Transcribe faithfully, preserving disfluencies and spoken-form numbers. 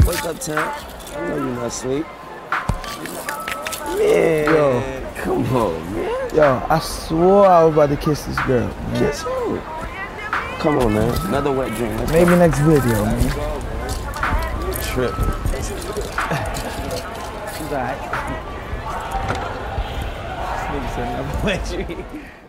Wake up time. I know you're not asleep. Man, yo, come on, man. Yo, I swore I was about to kiss this girl, man. Kiss who? Come on, man. Another wet dream. Let's Maybe go. next video, man. Trip. She's alright. This nigga said another wet dream.